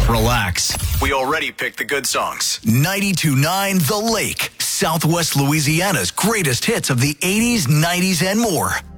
Relax. We already picked the good songs. 92.9 The Lake, Southwest Louisiana's greatest hits of the 80s, 90s, and more.